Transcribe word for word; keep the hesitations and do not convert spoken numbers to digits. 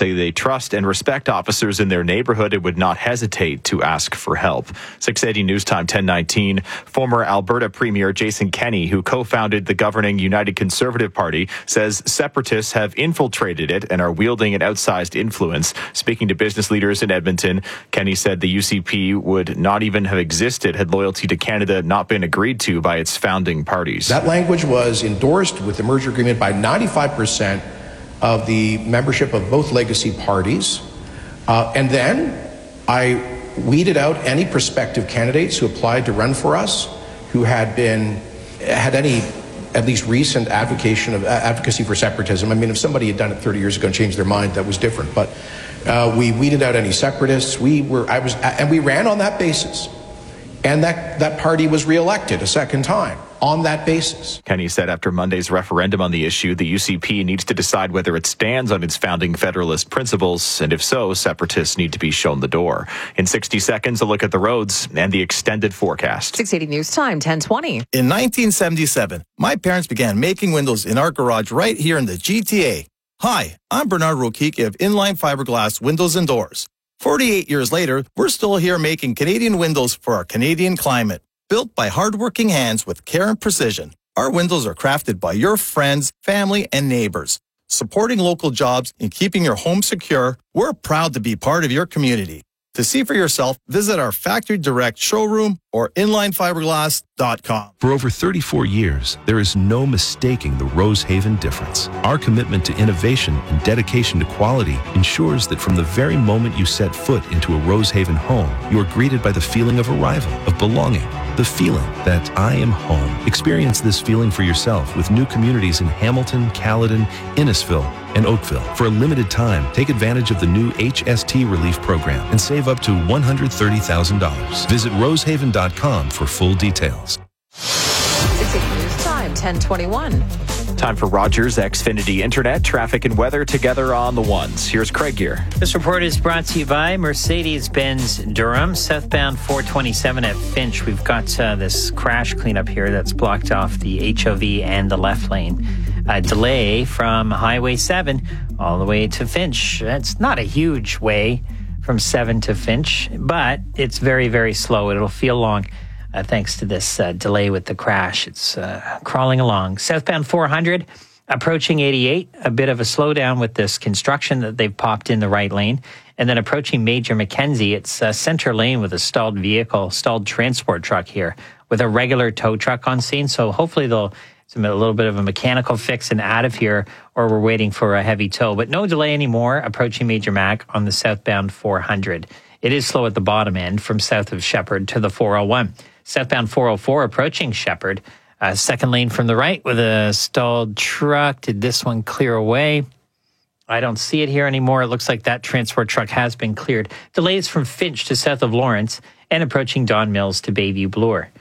say they trust and respect officers in their neighborhood and would not hesitate to ask for help. six eighty News Time, ten nineteen. Former Alberta Premier Jason Kenney, who co-founded the governing United Conservative Party, says separatists have infiltrated it and are wielding an outsized influence. Speaking to business leaders in Edmonton, Kenney said the U C P would not even have existed had loyalty to Canada not been agreed to by its founding parties. That language was endorsed with the merger agreement by ninety-five percent of the membership of both legacy parties. Uh, and then I weeded out any prospective candidates who applied to run for us, who had been, had any at least recent advocation of uh, advocacy for separatism. I mean, if somebody had done it thirty years ago and changed their mind, that was different. But uh, we weeded out any separatists. We were, I was, and we ran on that basis. And that, that party was reelected a second time on that basis. Kenney said after Monday's referendum on the issue, the U C P needs to decide whether it stands on its founding Federalist principles, and if so, separatists need to be shown the door. In sixty seconds, a look at the roads and the extended forecast. six eighty News Time, ten twenty. In nineteen seventy-seven, my parents began making windows in our garage right here in the G T A. Hi, I'm Bernard Rokiki of Inline Fiberglass Windows and Doors. forty-eight years later, we're still here making Canadian windows for our Canadian climate. Built by hardworking hands with care and precision, our windows are crafted by your friends, family, and neighbors. Supporting local jobs and keeping your home secure, we're proud to be part of your community. To see for yourself, visit our Factory Direct showroom or inline fiberglass dot com. For over thirty-four years, there is no mistaking the Rosehaven difference. Our commitment to innovation and dedication to quality ensures that from the very moment you set foot into a Rosehaven home, you are greeted by the feeling of arrival, of belonging, the feeling that I am home. Experience this feeling for yourself with new communities in Hamilton, Caledon, Innisfil, and Oakville. For a limited time, take advantage of the new H S T Relief Program and save up to one hundred thirty thousand dollars. Visit rosehaven dot com for full details. six eighty News Time, ten twenty-one. Time for Rogers Xfinity Internet, traffic and weather together on the ones. Here's Craig Gear. This report is brought to you by Mercedes-Benz Durham, southbound four twenty-seven at Finch. We've got uh, this crash cleanup here that's blocked off the H O V and the left lane. A delay from Highway seven all the way to Finch. It's not a huge way from seven to Finch, but it's very, very slow. It'll feel long uh, thanks to this uh, delay with the crash. It's uh, crawling along. Southbound four hundred, approaching eighty-eight, a bit of a slowdown with this construction that they've popped in the right lane. And then approaching Major Mackenzie, it's uh, center lane with a stalled vehicle, stalled transport truck here with a regular tow truck on scene. So hopefully they'll a little bit of a mechanical fix and out of here, or we're waiting for a heavy tow. But no delay anymore approaching Major Mac on the southbound four hundred. It is slow at the bottom end from south of Shepherd to the four oh one. Southbound four oh four approaching Shepherd. Uh, second lane from the right with a stalled truck. Did this one clear away? I don't see it here anymore. It looks like that transport truck has been cleared. Delays from Finch to south of Lawrence and approaching Don Mills to Bayview Bloor.